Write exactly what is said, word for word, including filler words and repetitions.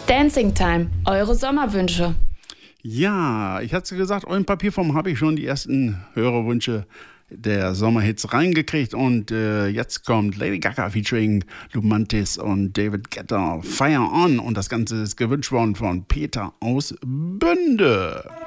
Dancing Time, eure Sommerwünsche. Ja, ich hatte gesagt, euren Papierform habe ich schon die ersten Hörerwünsche der Sommerhits reingekriegt und äh, jetzt kommt Lady Gaga featuring Lumantis und David Guetta, Fire On, und das Ganze ist gewünscht worden von Peter aus Bünde.